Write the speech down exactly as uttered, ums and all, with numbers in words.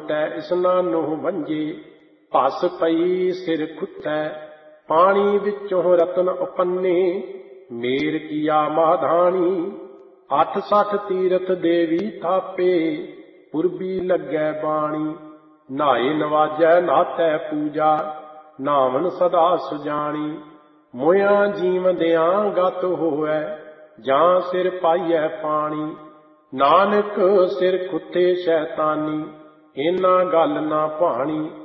ਟੋਟੈ ਇਸਨਾਨੋ ਵੰਜੇ। ਭਸ ਪਈ ਸਿਰ ਖੁੱਟੈ ਪਾਣੀ ਵਿੱਚੋਂ ਰਤਨ ਉਪੰਨੇ। ਮੇਰ ਕੀਆ ਮਾਧਾਣੀ ਅੱਠ ਸੱਠ ਤੀਰਥ ਦੇਵੀ ਥਾਪੇ। ਪੁਰਬੀ ਲੱਗੈ ਬਾਣੀ ਨਹਾਏ ਨਵਾਜੈ ਨਾਥੈ ਪੂਜਾ। ਨਾਵਨ ਸਦਾ ਸੁਜਾਣੀ ਮੋਇਆਂ ਜੀਵਦਿਆਂ ਗਤ ਹੋਵੈ ਜਾਂ ਸਿਰ ਪਾਈਐ ਪਾਣੀ। ਨਾਨਕ ਸਿਰ ਖੁੱਟੇ ਸ਼ੈਤਾਨੀ ਇਹਨਾਂ ਗੱਲ ਨਾ ਭਾਣੀ।